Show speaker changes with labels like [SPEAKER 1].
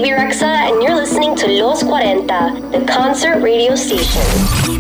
[SPEAKER 1] Phoebe Rexa, and you're listening to Los 40, the concert radio station.